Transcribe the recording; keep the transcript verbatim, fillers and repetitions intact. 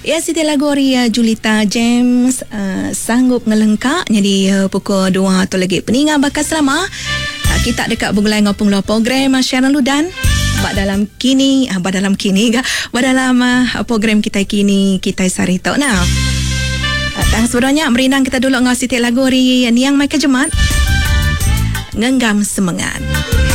Ya, Siti lagu Ria Julita James uh, sanggup ngelengkak. Jadi uh, pukul dua tu lagi peningan bakal selama. Uh, kita dekat bergulai ngopung lo program uh, Sharon Ludan. Bak dalam kini, uh, bak dalam kini ke? Bak dalam uh, program kita kini, kita sari tok nah. Uh, tang sebenarnya merindang kita dulu dengan Siti lagu Ria Niang Mai Kejemat. Ngenggam semangat.